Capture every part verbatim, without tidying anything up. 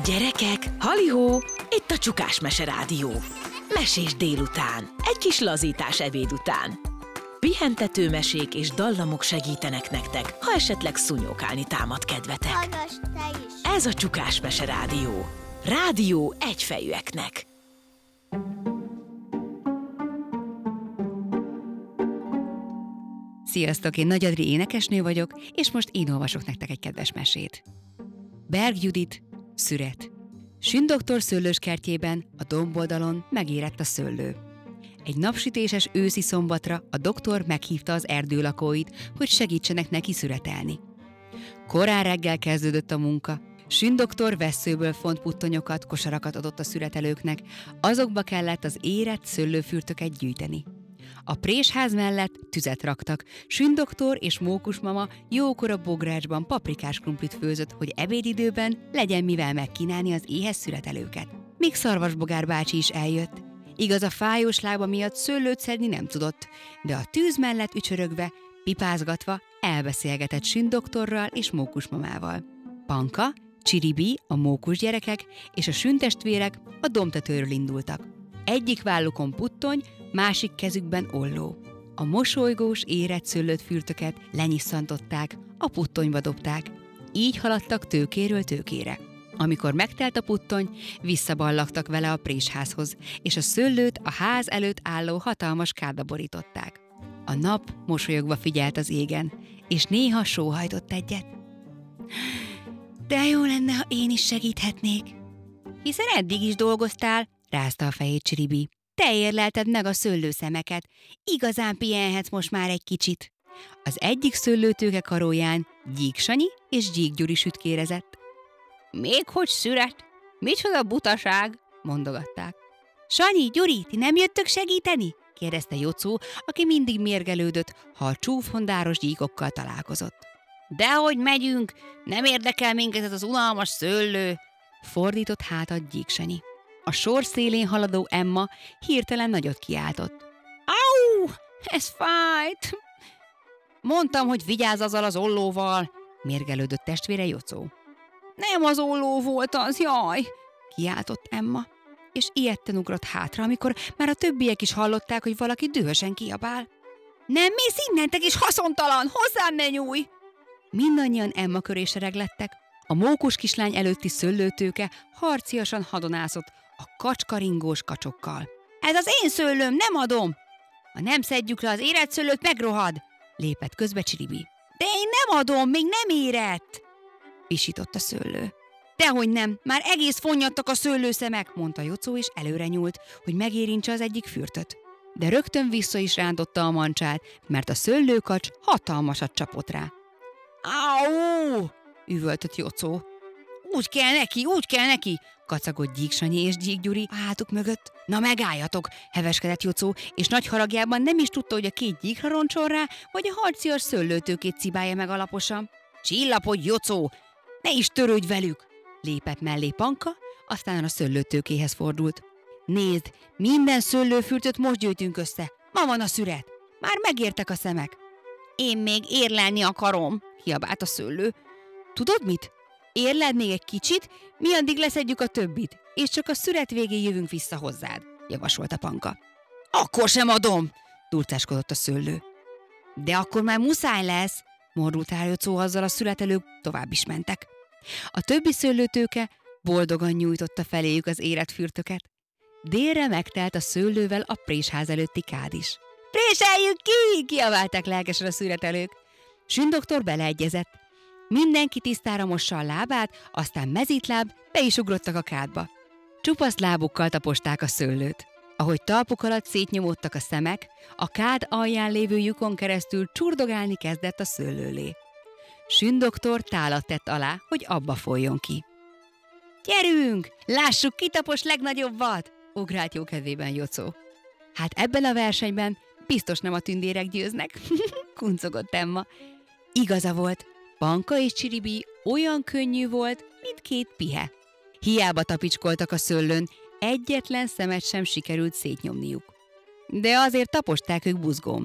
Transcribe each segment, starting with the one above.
Gyerekek, halihó, itt a Csukás Mese Rádió. Mesés délután, egy kis lazítás ebéd után. Pihentető mesék és dallamok segítenek nektek, ha esetleg szúnyókálni támad kedvetek. Hallgass te is! Ez a Csukás Mese Rádió. Rádió egyfejűeknek. Sziasztok, én Nagy Adri énekesnő vagyok, és most én olvasok nektek egy kedves mesét. Berg Judit, Szüret. Sün doktor szőlőskertjében, a domboldalon megérett a szőlő. Egy napsütéses őszi szombatra a doktor meghívta az erdőlakóit, hogy segítsenek neki szüretelni. Korán reggel kezdődött a munka. Sün doktor vesszőből font puttonyokat, kosarakat adott a szüretelőknek, azokba kellett az érett szőlőfürtöket gyűjteni. A présház mellett tüzet raktak, Sün doktor és Mókus mama jókora bográcsban paprikás krumplit főzött, hogy ebédidőben legyen mivel megkínálni az éhes szüretelőket. Még Szarvasbogár bácsi is eljött. Igaz, a fájós lába miatt szőlőt szedni nem tudott, de a tűz mellett ücsörögve, pipázgatva elbeszélgetett Sün doktorral és Mókus mamával. Panka, Csiribi, a Mókus gyerekek és a Sün testvérek a domtetőről indultak. Egyik vállukon puttony, másik kezükben olló. A mosolygós, érett szőlőt fürtöket lenyisszantották, a puttonyba dobták. Így haladtak tőkéről tőkére. Amikor megtelt a puttony, visszaballagtak vele a présházhoz, és a szőlőt a ház előtt álló hatalmas kádba borították. A nap mosolyogva figyelt az égen, és néha sóhajtott egyet. De jó lenne, ha én is segíthetnék. Hiszen eddig is dolgoztál, rázta a fejét Csiribi. Te érlelted meg a szőlőszemeket. Igazán pihenhetsz most már egy kicsit. Az egyik szőlőtőke karóján Gyík Sanyi és Gyík Gyuri sütkérezett. Még hogy szüret? Micsoda butaság? Mondogatták. Sanyi, Gyuri, ti nem jöttök segíteni? kérdezte Jocó, aki mindig mérgelődött, ha a csúfondáros gyíkokkal találkozott. Dehogy megyünk, nem érdekel minket ez az unalmas szőlő, fordított hátat Gyík Sanyi. A sor szélén haladó Emma hirtelen nagyot kiáltott. Au! Ez fájt! Mondtam, hogy vigyázz azzal az ollóval, mérgelődött testvére Jocó. Nem az olló volt az, jaj! Kiáltott Emma, és ijedten ugrott hátra, amikor már a többiek is hallották, hogy valaki dühösen kiabál. Nem mész innentek is haszontalan, hozzám ne nyújj! Mindannyian Emma köré sereglettek. A mókus kislány előtti szőlőtőke harciasan hadonászott a kacskaringós kacsokkal. Ez az én szőlőm, nem adom! Ha nem szedjük le az érett szőlőt, megrohad! Lépett közbe Csiribi. De én nem adom, még nem érett! Visított a szőlő. Dehogy nem, már egész fonnyadtak a szőlőszemek, mondta Jocó, és előre nyúlt, hogy megérintse az egyik fürtöt. De rögtön vissza is rántotta a mancsát, mert a szőlőkacs hatalmasat csapott rá. Áú! Üvöltött Jocó. Úgy kell neki, úgy kell neki, kacagott Gyík Sanyi és Gyík Gyuri a hátuk mögött. Na megálljatok, heveskedett Jocó, és nagy haragjában nem is tudta, hogy a két gyíkra roncsol rá, vagy a harcias szőlőtőkét cibálja meg alaposan. Csillapodj, Jocó, ne is törődj velük, lépett mellé Panka, aztán a szőlőtőkéhez fordult. Nézd, minden szőlőfürtöt most gyűjtünk össze, ma van a szüret, már megértek a szemek. Én még érlelni akarom, kiabált a szőlő. Tudod mit? Érleld még egy kicsit, mi addig leszedjük a többit, és csak a szüret végén jövünk vissza hozzád, javasolta Panka. Akkor sem adom, durcáskodott a szőlő. De akkor már muszáj lesz, mordult rá Jocó, azzal a szüretelők tovább is mentek. A többi szőlőtőke boldogan nyújtotta feléjük az érett fürtöket. Délre megtelt a szőlővel a présház előtti kád is. Préseljük ki! Kiabálták lelkesen a szüretelők. Sün doktor beleegyezett. Mindenki tisztára mossa a lábát, aztán mezítláb, be is ugrottak a kádba. Csupasz lábukkal taposták a szőlőt. Ahogy talpuk alatt szétnyomódtak a szemek, a kád alján lévő lyukon keresztül csurdogálni kezdett a szőlőlé. Sün doktor tálat tett alá, hogy abba folyjon ki. Gyerünk, lássuk, ki tapos legnagyobbat! Ugrált jókedvében Jocó. Hát ebben a versenyben biztos nem a tündérek győznek, kuncogott Emma. Igaza volt, Panka és Csiribi olyan könnyű volt, mint két pihe. Hiába tapicskoltak a szőlőn, egyetlen szemet sem sikerült szétnyomniuk. De azért taposták ők buzgón.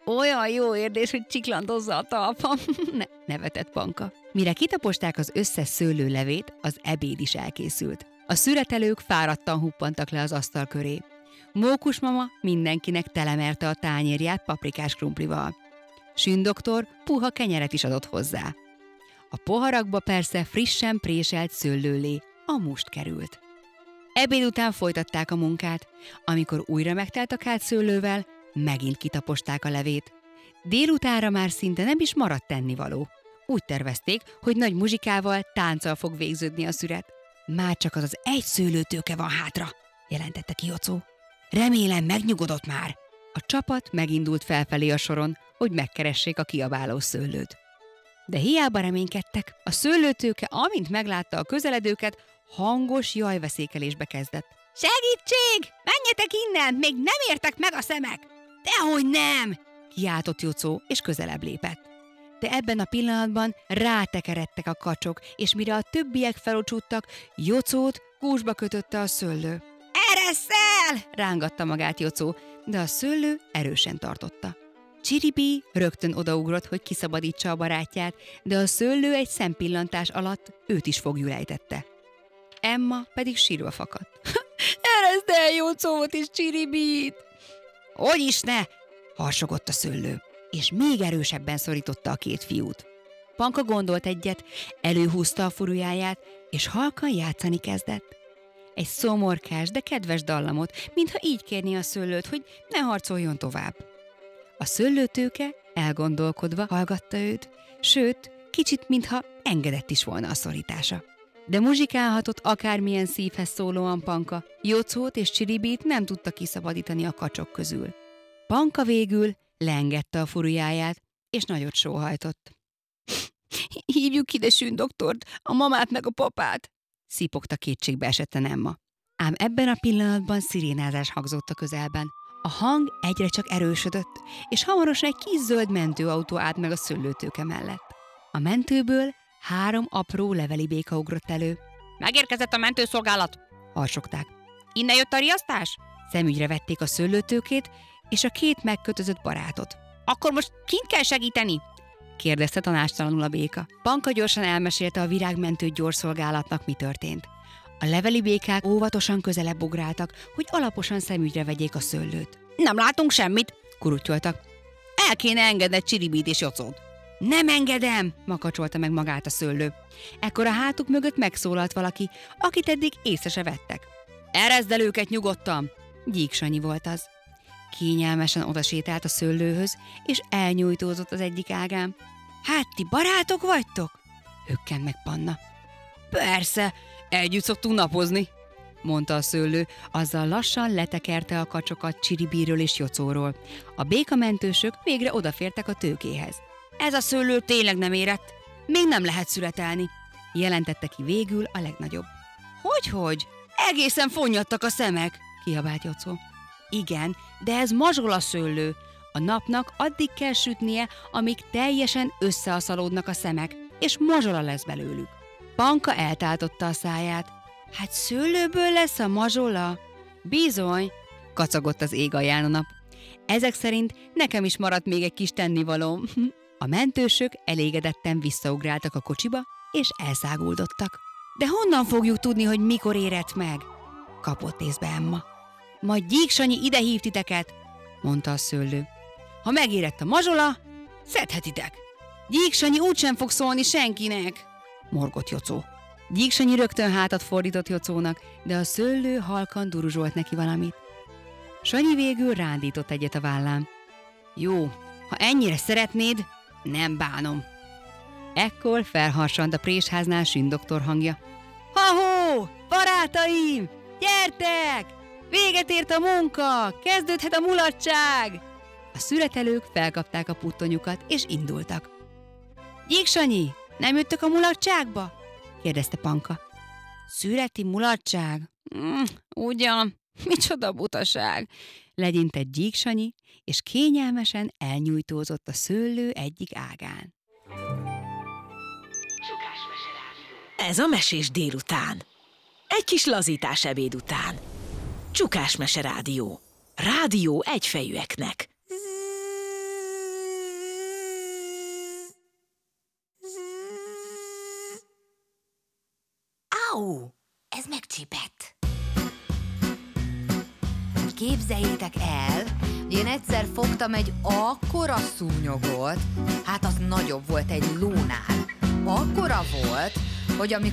Olyan jó érzés, hogy csiklandozza a talpam, ne, nevetett Panka. Mire kitaposták az összes szőlőlevét, az ebéd is elkészült. A szüretelők fáradtan huppantak le az asztal köré. Mókus mama mindenkinek telemerte a tányérját paprikás krumplival. Sün doktor puha kenyeret is adott hozzá. A poharakba persze frissen préselt szőlőlé, a must került. Ebéd után folytatták a munkát. Amikor újra megtelt a kált szőlővel, megint kitaposták a levét. Délutánra már szinte nem is maradt tennivaló. Úgy tervezték, hogy nagy muzsikával, tánccal fog végződni a szüret. Már csak az az egy szőlőtőke van hátra, jelentette ki Jocó. Remélem megnyugodott már. A csapat megindult felfelé a soron, hogy megkeressék a kiabáló szőlőt. De hiába reménykedtek, a szőlőtőke, amint meglátta a közeledőket, hangos jajveszékelésbe kezdett. Segítség! Menjetek innen! Még nem értek meg a szemek! Dehogy nem! Kiáltott Jocó, és közelebb lépett. De ebben a pillanatban rátekeredtek a kacsok, és mire a többiek felocsúttak, Jocót gúzsba kötötte a szőlő. Ereszel! Rángatta magát Jocó, de a szőlő erősen tartotta. Csiribi rögtön odaugrott, hogy kiszabadítsa a barátját, de a szőlő egy szempillantás alatt őt is foglyul ejtette. Emma pedig sírva fakadt. Ereszd el Jocót és Csiribit! Hogy is ne! Harsogott a szőlő, és még erősebben szorította a két fiút. Panka gondolt egyet, előhúzta a furujáját, és halkan játszani kezdett. Egy szomorkás, de kedves dallamot, mintha így kérné a szőlőt, hogy ne harcoljon tovább. A szőlőtőke elgondolkodva hallgatta őt, sőt, kicsit mintha engedett is volna a szorítása. De muzsikálhatott akármilyen szívhez szólóan Panka, Jocót és Csiribit nem tudta kiszabadítani a kacsok közül. Panka végül leengedte a furujáját, és nagyot sóhajtott. Hívjuk ide Sün doktort, a mamát meg a papát, szipogta kétségbe esetten Emma. Ám ebben a pillanatban szirénázás hangzott a közelben. A hang egyre csak erősödött, és hamarosan egy kis zöld mentőautó állt meg a szőlőtőke mellett. A mentőből három apró leveli béka ugrott elő. Megérkezett a mentőszolgálat, harsogták. Innen jött a riasztás? Szemügyre vették a szőlőtőkét és a két megkötözött barátot. Akkor most kint kell segíteni? kérdezte tanástalanul a béka. Panka gyorsan elmesélte a virágmentő gyorsszolgálatnak, mi történt. A leveli békák óvatosan közelebb ugráltak, hogy alaposan szemügyre vegyék a szőlőt. Nem látunk semmit, kurutyoltak. El kéne engedned Csiribit és Jocót. Nem engedem, makacsolta meg magát a szőlő. Ekkor a hátuk mögött megszólalt valaki, akit eddig észre se vettek. Ereszd el őket nyugodtan! Gyík Sanyi volt az. Kényelmesen odasétált a szőlőhöz, és elnyújtózott az egyik ágán. Hát ti barátok vagytok? Hökkent meg Panna. Persze, együtt szoktunk napozni, mondta a szőlő, azzal lassan letekerte a kacsokat Csiribiről és Jocóról. A békamentősök végre odafértek a tőkéhez. Ez a szőlő tényleg nem érett, még nem lehet születelni, jelentette ki végül a legnagyobb. Hogyhogy? Egészen fonnyadtak a szemek, kiabált Jocó. Igen, de ez mazsola szőlő. A napnak addig kell sütnie, amíg teljesen összeaszalódnak a szemek, és mazsola lesz belőlük. Panka eltáltotta a száját. Hát szőlőből lesz a mazsola? Bizony, kacagott az ég alján a nap. Ezek szerint nekem is maradt még egy kis tennivalóm. A mentősök elégedetten visszaugráltak a kocsiba, és elszáguldottak. De honnan fogjuk tudni, hogy mikor érett meg? Kapott észbe Emma. Majd Gyík Sanyi ide hív titeket, mondta a szőlő. Ha megérett a mazsola, szedhetitek. Gyík Sanyi úgysem fog szólni senkinek, morgott Jocó. Gyík Sanyi rögtön hátat fordított Jocónak, de a szőlő halkan duruzsolt neki valamit. Sanyi végül rándított egyet a vállán. Jó, ha ennyire szeretnéd, nem bánom. Ekkor felharsant a présháznál Sün doktor hangja. Ha-hó, barátaim, gyertek! Véget ért a munka, kezdődhet a mulatság! A szüretelők felkapták a puttonyukat, és indultak. Gyík Sanyi, nem jöttök a mulatságba? kérdezte Panka. Szüreti mulatság? Mm, ugyan, micsoda butaság! Legyintett Gyík Sanyi, és kényelmesen elnyújtózott a szőlő egyik ágán. Ez a Mesés délután. Egy kis lazítás ebéd után. Csukás Mese Rádió. Rádió egyfejűeknek. Au! Ez megcsípett. Képzeljétek el, hogy én egyszer fogtam egy akkora szúnyogot, hát az nagyobb volt egy lónál. Akkora volt, hogy amikor